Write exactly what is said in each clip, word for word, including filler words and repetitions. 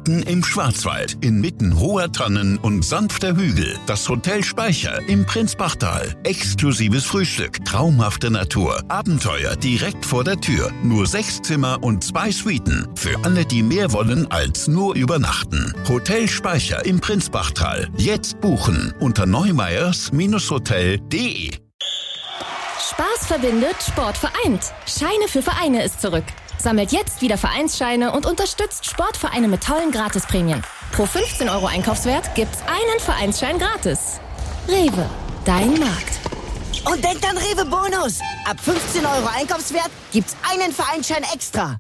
Mitten im Schwarzwald, inmitten hoher Tannen und sanfter Hügel. Das Hotel Speicher im Prinzbachtal. Exklusives Frühstück, traumhafte Natur, Abenteuer direkt vor der Tür. Nur sechs Zimmer und zwei Suiten. Für alle, die mehr wollen als nur übernachten. Hotel Speicher im Prinzbachtal. Jetzt buchen unter neumeyers Hotel punkt de. Spaß verbindet, Sport vereint. Scheine für Vereine ist zurück. Sammelt jetzt wieder Vereinsscheine und unterstützt Sportvereine mit tollen Gratisprämien. Pro fünfzehn Euro Einkaufswert gibt's einen Vereinsschein gratis. Rewe, dein Markt. Und denkt an Rewe Bonus. Ab fünfzehn Euro Einkaufswert gibt's einen Vereinsschein extra.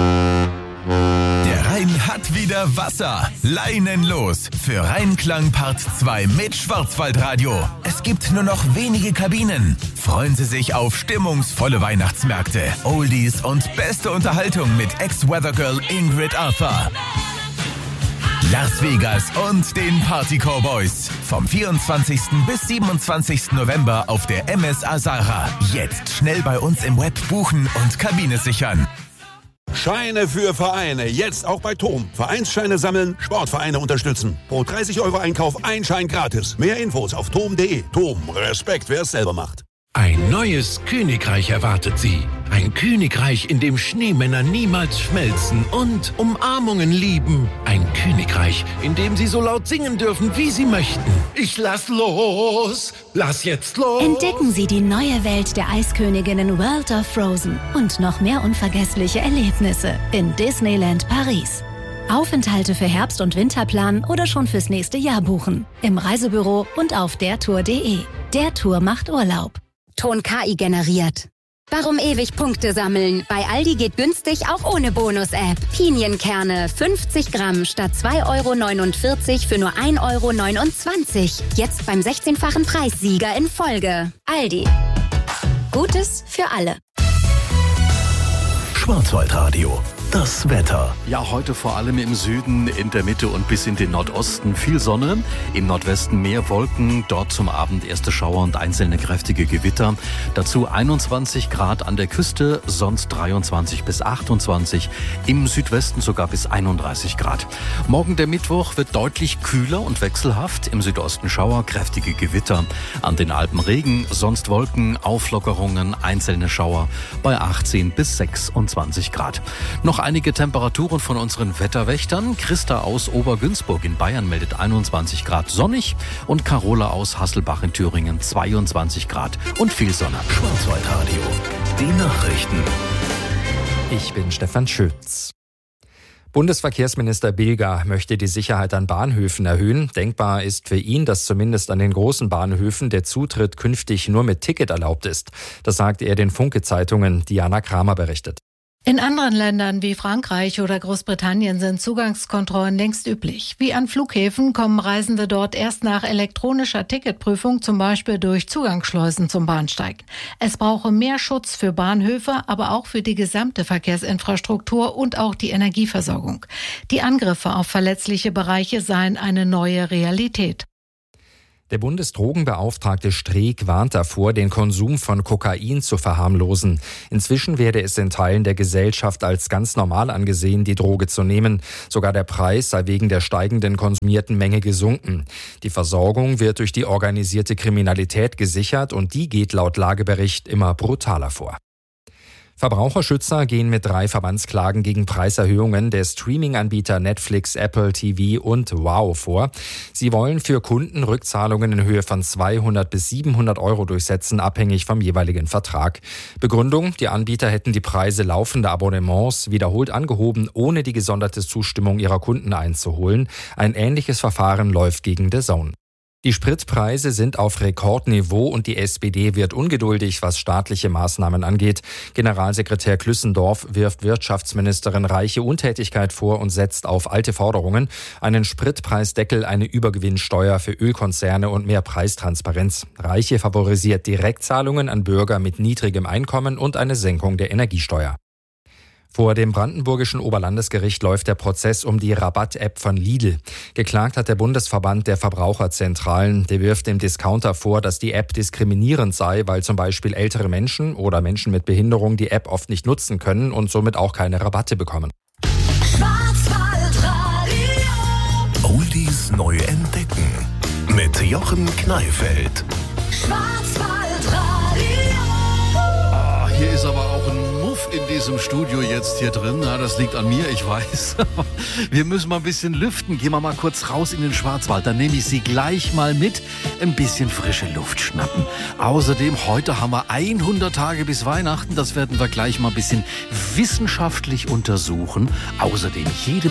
Der Rhein hat wieder Wasser. Leinen los für Rheinklang Part zwei mit Schwarzwaldradio. Es gibt nur noch wenige Kabinen. Freuen Sie sich auf stimmungsvolle Weihnachtsmärkte, Oldies und beste Unterhaltung mit Ex-Weathergirl Ingrid Arthur. Las Vegas und den Party Cowboys. Vom vierundzwanzigsten bis siebenundzwanzigsten November auf der M S A Sarah. Jetzt schnell bei uns im Web buchen und Kabine sichern. Scheine für Vereine, jetzt auch bei T O M. Vereinsscheine sammeln, Sportvereine unterstützen. Pro dreißig Euro Einkauf ein Schein gratis. Mehr Infos auf tom punkt de. T O M, Respekt, wer es selber macht. Ein neues Königreich erwartet Sie. Ein Königreich, in dem Schneemänner niemals schmelzen und Umarmungen lieben. Ein Königreich, in dem Sie so laut singen dürfen, wie Sie möchten. Ich lass los, lass jetzt los. Entdecken Sie die neue Welt der Eisköniginnen World of Frozen und noch mehr unvergessliche Erlebnisse in Disneyland Paris. Aufenthalte für Herbst- und Winterplan oder schon fürs nächste Jahr buchen. Im Reisebüro und auf der tour punkt de. Der Tour macht Urlaub. Ton K I generiert. Warum ewig Punkte sammeln? Bei Aldi geht günstig auch ohne Bonus-App. Pinienkerne fünfzig Gramm statt zwei Euro neunundvierzig für nur ein Euro neunundzwanzig. Jetzt beim sechzehnfachen Preissieger in Folge. Aldi. Gutes für alle. Schwarzwaldradio. Das Wetter. Ja, heute vor allem im Süden, in der Mitte und bis in den Nordosten viel Sonne. Im Nordwesten mehr Wolken, dort zum Abend erste Schauer und einzelne kräftige Gewitter. Dazu einundzwanzig Grad an der Küste, sonst dreiundzwanzig bis achtundzwanzig. Im Südwesten sogar bis einunddreißig Grad. Morgen der Mittwoch wird deutlich kühler und wechselhaft. Im Südosten Schauer, kräftige Gewitter. An den Alpen Regen, sonst Wolken, Auflockerungen, einzelne Schauer bei achtzehn bis sechsundzwanzig Grad. Noch einige Temperaturen von unseren Wetterwächtern. Christa aus Obergünzburg in Bayern meldet einundzwanzig Grad sonnig und Carola aus Hasselbach in Thüringen zweiundzwanzig Grad und viel Sonne. Schwarzwaldradio, die Nachrichten. Ich bin Stefan Schütz. Bundesverkehrsminister Bilger möchte die Sicherheit an Bahnhöfen erhöhen. Denkbar ist für ihn, dass zumindest an den großen Bahnhöfen der Zutritt künftig nur mit Ticket erlaubt ist. Das sagt er den Funke-Zeitungen. Diana Kramer berichtet. In anderen Ländern wie Frankreich oder Großbritannien sind Zugangskontrollen längst üblich. Wie an Flughäfen kommen Reisende dort erst nach elektronischer Ticketprüfung, zum Beispiel durch Zugangsschleusen zum Bahnsteig. Es brauche mehr Schutz für Bahnhöfe, aber auch für die gesamte Verkehrsinfrastruktur und auch die Energieversorgung. Die Angriffe auf verletzliche Bereiche seien eine neue Realität. Der Bundesdrogenbeauftragte Streeck warnt davor, den Konsum von Kokain zu verharmlosen. Inzwischen werde es in Teilen der Gesellschaft als ganz normal angesehen, die Droge zu nehmen. Sogar der Preis sei wegen der steigenden konsumierten Menge gesunken. Die Versorgung wird durch die organisierte Kriminalität gesichert und die geht laut Lagebericht immer brutaler vor. Verbraucherschützer gehen mit drei Verbandsklagen gegen Preiserhöhungen der Streaming-Anbieter Netflix, Apple T V und Wow vor. Sie wollen für Kunden Rückzahlungen in Höhe von zweihundert bis siebenhundert Euro durchsetzen, abhängig vom jeweiligen Vertrag. Begründung: Die Anbieter hätten die Preise laufender Abonnements wiederholt angehoben, ohne die gesonderte Zustimmung ihrer Kunden einzuholen. Ein ähnliches Verfahren läuft gegen D A Z N. Die Spritpreise sind auf Rekordniveau und die S P D wird ungeduldig, was staatliche Maßnahmen angeht. Generalsekretär Klüssendorf wirft Wirtschaftsministerin Reiche Untätigkeit vor und setzt auf alte Forderungen: einen Spritpreisdeckel, eine Übergewinnsteuer für Ölkonzerne und mehr Preistransparenz. Reiche favorisiert Direktzahlungen an Bürger mit niedrigem Einkommen und eine Senkung der Energiesteuer. Vor dem brandenburgischen Oberlandesgericht läuft der Prozess um die Rabatt-App von Lidl. Geklagt hat der Bundesverband der Verbraucherzentralen. Der wirft dem Discounter vor, dass die App diskriminierend sei, weil zum Beispiel ältere Menschen oder Menschen mit Behinderung die App oft nicht nutzen können und somit auch keine Rabatte bekommen. Schwarzwaldradio. Oldies neu entdecken. Mit Jochen Kneifeld. Ah, hier ist aber auch ein Muff in diesem Studio jetzt hier drin. Na, das liegt an mir, ich weiß. Wir müssen mal ein bisschen lüften. Gehen wir mal kurz raus in den Schwarzwald. Dann nehme ich Sie gleich mal mit. Ein bisschen frische Luft schnappen. Außerdem, heute haben wir hundert Tage bis Weihnachten. Das werden wir gleich mal ein bisschen wissenschaftlich untersuchen. Außerdem jede